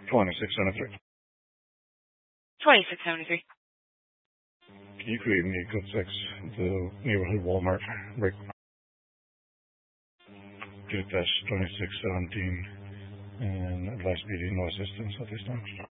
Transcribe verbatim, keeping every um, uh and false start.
twenty-six seventy-three. twenty-six seventy-three. Can you create me code six, the neighborhood Walmart break? Get dash twenty-six seventeen and advice B D, no assistance at this time.